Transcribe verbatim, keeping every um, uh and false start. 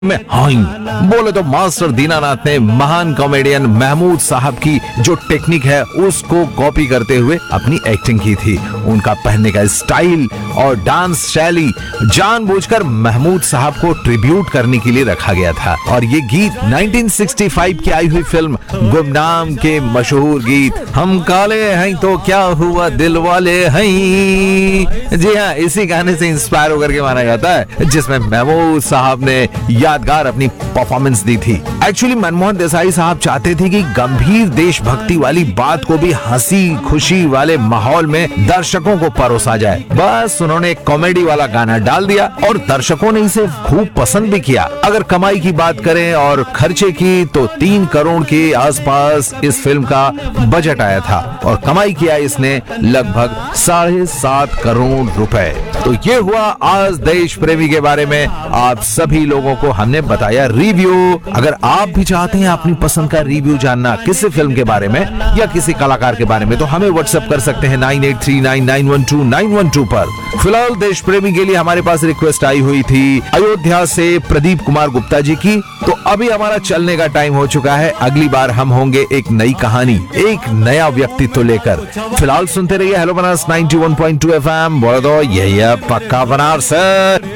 में हाई बोले तो मास्टर दीनानाथ ने महान कॉमेडियन महमूद साहब की जो टेक्निक है उसको कॉपी करते हुए अपनी एक्टिंग की थी। उनका पहनने का स्टाइल और डांस शैली जानबूझकर महमूद साहब को ट्रिब्यूट करने के लिए रखा गया था। और ये गीत उन्नीस सौ पैंसठ की आई हुई फिल्म गुमनाम के मशहूर गीत हम काले हैं तो क्या हुआ दिल वाले हैं, जी हाँ, इसी गाने से इंस्पायर होकर के माना जाता है, जिसमें महमूद साहब ने यादगार अपनी परफॉर्मेंस दी थी। एक्चुअली मनमोहन देसाई साहब चाहते थे कि गंभीर देशभक्ति वाली बात को भी हंसी खुशी वाले माहौल में दर्शकों को परोसा जाए। बस उन्होंने एक कॉमेडी वाला गाना डाल दिया और दर्शकों ने इसे खूब पसंद भी किया। अगर कमाई की बात करें और खर्चे की तो तीन करोड़ के आसपास इस फिल्म का बजट आया था और कमाई किया इसने लगभग साढ़े सात करोड़ रुपए। तो ये हुआ आज देश प्रेमी के बारे में आप सभी लोगों को हमने बताया रिव्यू। अगर आप भी चाहते हैं अपनी पसंद का रिव्यू जानना किसी फिल्म के बारे में या किसी कलाकार के बारे में तो हमें व्हाट्सएप कर सकते हैं nine eight three nine nine one two nine one two पर। फिलहाल देश प्रेमी के लिए हमारे पास रिक्वेस्ट आई हुई थी अयोध्या से प्रदीप कुमार गुप्ता जी की, तो अभी हमारा चलने का टाइम हो चुका है। अगली बार हम होंगे एक नई कहानी, एक नया व्यक्तित्व लेकर। फिलहाल सुनते रहिए hello Banaras ninety one point two FM, बोल दो ये पक्का बनारस।